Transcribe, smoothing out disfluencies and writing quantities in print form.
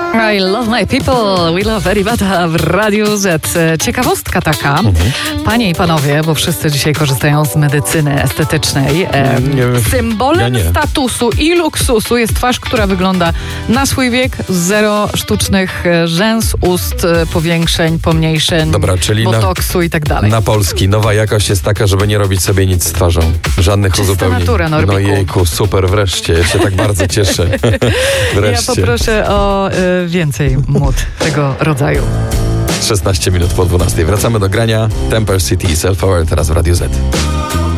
I love my people, we love Eddie Bata w Radiu Z. Ciekawostka taka, panie i panowie, bo wszyscy dzisiaj korzystają z medycyny estetycznej. Symbolem statusu i luksusu jest twarz, która wygląda na swój wiek, zero sztucznych rzęs, ust, powiększeń, pomniejszeń, botoksu i tak dalej. Na Polski nowa jakość jest taka, żeby nie robić sobie nic z twarzą. Żadnych uzupełnień. Natura, Norbiku. No jejku, super, wreszcie. Ja się tak bardzo cieszę. Wreszcie. Ja poproszę o więcej mód tego rodzaju. 16 minut po 12. Wracamy do grania. Temper City, Self Hour teraz w Radiu Z.